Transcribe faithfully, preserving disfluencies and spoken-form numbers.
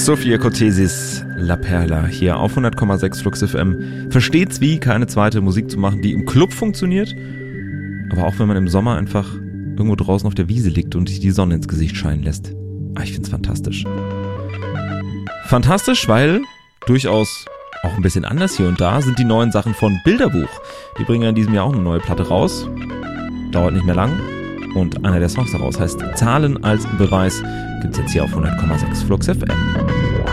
Sophia Cortesis, La Perla, hier auf hundert Komma sechs Flux F M. Versteht's wie, keine zweite Musik zu machen, die im Club funktioniert, aber auch wenn man im Sommer einfach irgendwo draußen auf der Wiese liegt und sich die Sonne ins Gesicht scheinen lässt. Ah, ich find's fantastisch. Fantastisch, weil durchaus auch ein bisschen anders hier und da sind die neuen Sachen von Bilderbuch. Die bringen in diesem Jahr auch eine neue Platte raus. Dauert nicht mehr lang. Und einer der Songs daraus heißt Zahlen als Beweis. Gibt's jetzt hier auf hundert Komma sechs Flux F M.